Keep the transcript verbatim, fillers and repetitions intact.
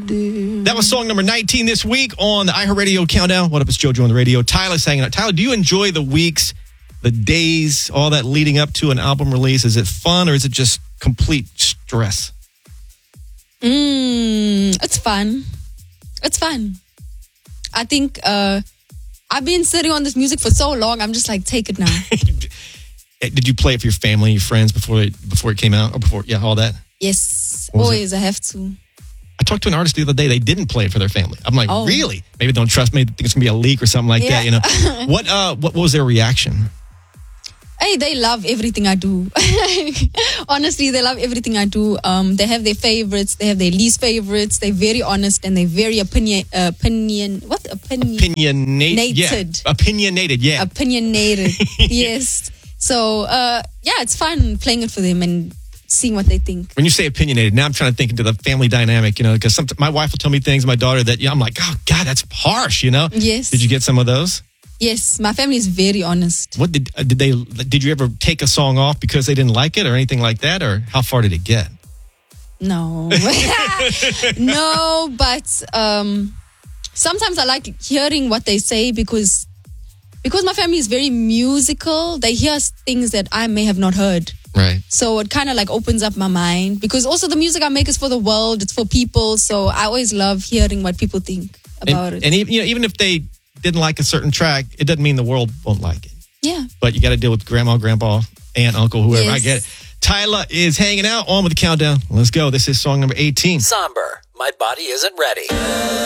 dear. That was song number nineteen this week on the iHeartRadio Countdown. What up, it's JoJo on the radio. Tyler's hanging out. Tyler, do you enjoy the weeks, the days, all that leading up to an album release? Is it fun or is it just complete stress? Mm, it's fun. It's fun. I think uh, I've been sitting on this music for so long. I'm just like, take it now. Did you play it for your family, your friends before it, before it came out? Or before, yeah, all that? Yes, What was always. I have to. I talked to an artist the other day. They didn't play it for their family. I'm like, Oh. really? Maybe they don't trust me. They think it's going to be a leak or something like Yeah. that. You know, what, uh, what, what was their reaction? Hey, they love everything I do. Honestly, they love everything I do. Um, they have their favorites. They have their least favorites. They're very honest and they're very opinion, uh, opinion, what? Opinion, Opinionated. Yeah. Nated. Opinionated, yeah. opinionated. Yes. So, uh, yeah, it's fun playing it for them and seeing what they think. When you say opinionated, now I'm trying to think into the family dynamic, you know, because my wife will tell me things, my daughter, that, yeah, I'm like, oh, God, that's harsh, you know? Yes. Did you get some of those? Yes, my family is very honest. What did uh, did they did you ever take a song off because they didn't like it or anything like that, or how far did it get? No. No, but um, sometimes I like hearing what they say because because my family is very musical. They hear things that I may have not heard. Right. So it kind of like opens up my mind because also the music I make is for the world. It's for people. So I always love hearing what people think about and, it. And even, you know, even if they didn't like a certain track, it doesn't mean the world won't like it. Yeah. But you got to deal with grandma, grandpa, aunt, uncle, whoever. Yes. I get it. Tyler is hanging out on with the countdown. Let's go. This is song number eighteen. Somber. My body isn't ready.